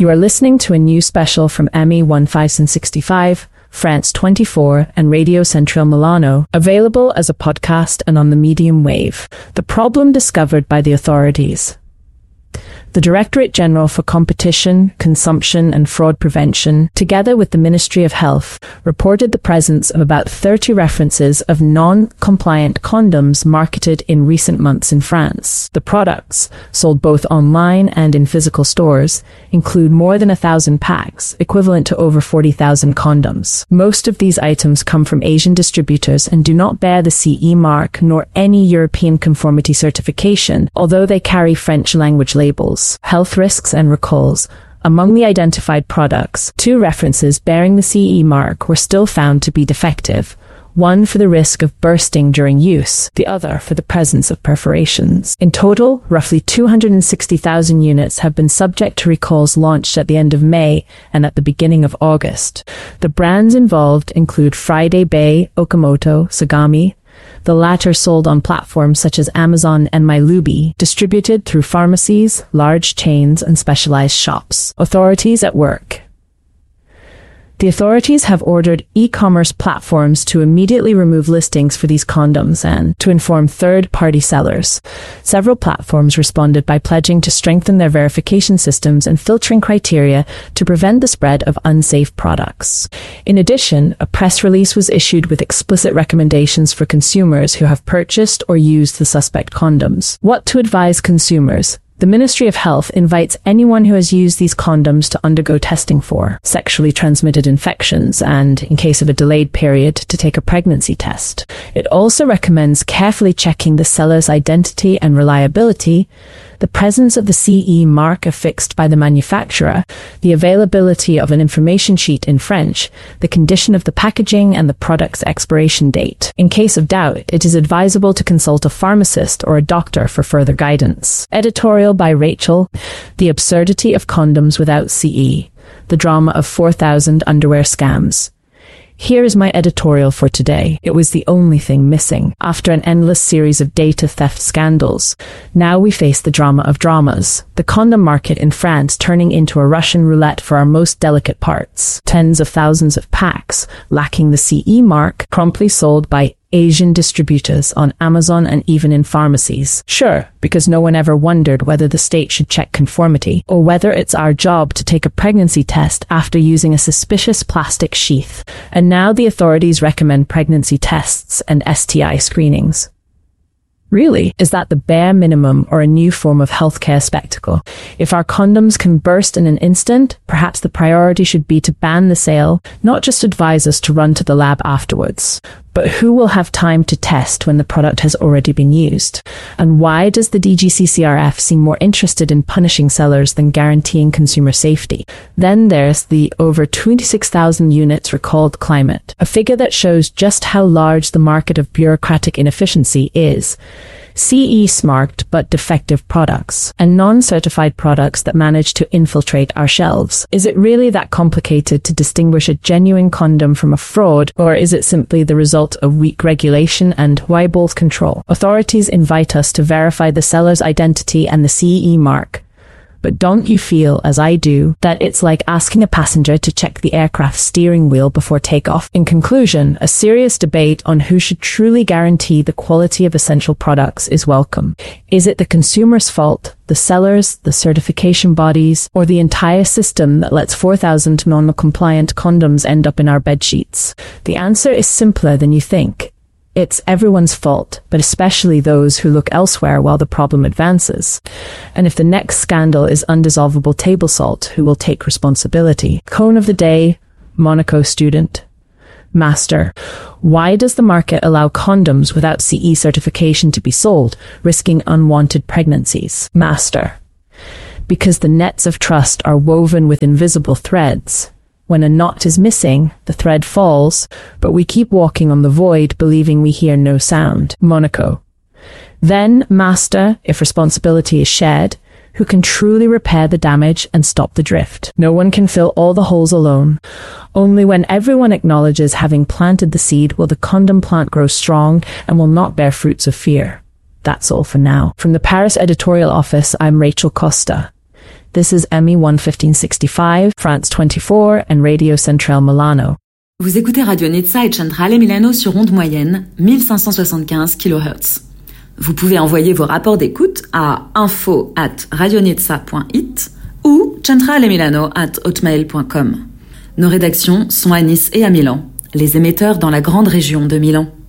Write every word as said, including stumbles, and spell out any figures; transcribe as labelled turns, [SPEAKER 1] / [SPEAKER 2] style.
[SPEAKER 1] You are listening to a new special from M E fifteen sixty-five, France twenty-four, and Radio Central Milano, available as a podcast and on the medium wave. The problem discovered by the authorities. The Directorate General for Competition, Consumption and Fraud Prevention, together with the Ministry of Health, reported the presence of about thirty references of non-compliant condoms marketed in recent months in France. The products, sold both online and in physical stores, include more than a thousand packs, equivalent to over forty thousand condoms. Most of these items come from Asian distributors and do not bear the C E mark nor any European conformity certification, although they carry French language labels. Health risks and recalls. Among the identified products, two references bearing the C E mark were still found to be defective, one for the risk of bursting during use, the other for the presence of perforations. In total, roughly two hundred sixty thousand units have been subject to recalls launched at the end of May and at the beginning of August. The brands involved include Friday Bay, Okamoto, Sagami, the latter sold on platforms such as Amazon and MyLuby, distributed through pharmacies, large chains, and specialized shops. Authorities at work. The authorities have ordered e-commerce platforms to immediately remove listings for these condoms and to inform third-party sellers. Several platforms responded by pledging to strengthen their verification systems and filtering criteria to prevent the spread of unsafe products. In addition, a press release was issued with explicit recommendations for consumers who have purchased or used the suspect condoms. What to advise consumers? The Ministry of Health invites anyone who has used these condoms to undergo testing for sexually transmitted infections and, in case of a delayed period, to take a pregnancy test. It also recommends carefully checking the seller's identity and reliability, the presence of the C E mark affixed by the manufacturer, the availability of an information sheet in French, the condition of the packaging, and the product's expiration date. In case of doubt, it is advisable to consult a pharmacist or a doctor for further guidance. Editorial by Rachel, The Absurdity of Condoms Without C E, The Drama of four thousand Underwear Scams. Here is my editorial for today. It was the only thing missing. After an endless series of data theft scandals, now we face the drama of dramas. The condom market in France turning into a Russian roulette for our most delicate parts. Tens of thousands of packs, lacking the C E mark, promptly sold by Asian distributors on Amazon and even in pharmacies. Sure, because no one ever wondered whether the state should check conformity, or whether it's our job to take a pregnancy test after using a suspicious plastic sheath. And now the authorities recommend pregnancy tests and S T I screenings. Really? Is that the bare minimum or a new form of healthcare spectacle? If our condoms can burst in an instant, perhaps the priority should be to ban the sale, not just advise us to run to the lab afterwards. But who will have time to test when the product has already been used? And why does the D G C C R F seem more interested in punishing sellers than guaranteeing consumer safety? Then there's the over twenty-six thousand units recalled climate, a figure that shows just how large the market of bureaucratic inefficiency is. C E-marked but defective products, and non-certified products that manage to infiltrate our shelves. Is it really that complicated to distinguish a genuine condom from a fraud, or is it simply the result of weak regulation and bold control? Authorities invite us to verify the seller's identity and the C E mark. But don't you feel, as I do, that it's like asking a passenger to check the aircraft's steering wheel before takeoff? In conclusion, a serious debate on who should truly guarantee the quality of essential products is welcome. Is it the consumer's fault, the sellers, the certification bodies, or the entire system that lets four thousand non-compliant condoms end up in our bedsheets? The answer is simpler than you think. It's everyone's fault, but especially those who look elsewhere while the problem advances. And if the next scandal is undissolvable table salt, who will take responsibility? Cone of the day, Monaco student. Master, why does the market allow condoms without C E certification to be sold, risking unwanted pregnancies? Master, because the nets of trust are woven with invisible threads. When a knot is missing, the thread falls, but we keep walking on the void, believing we hear no sound. Monaco. Then, master, if responsibility is shared, who can truly repair the damage and stop the drift? No one can fill all the holes alone. Only when everyone acknowledges having planted the seed will the condom plant grow strong and will not bear fruits of fear. That's all for now. From the Paris editorial office, I'm Rachel Costa. This is M E one fifteen sixty-five, France twenty-four, and Radio Centrale Milano.
[SPEAKER 2] Vous écoutez Radio Nizza et Centrale Milano sur onde moyenne, mille cinq cent soixante-quinze kilohertz. Vous pouvez envoyer vos rapports d'écoute à info at radionizza point it ou centralemilano at hotmail point com. Nos rédactions sont à Nice et à Milan, les émetteurs dans la grande région de Milan.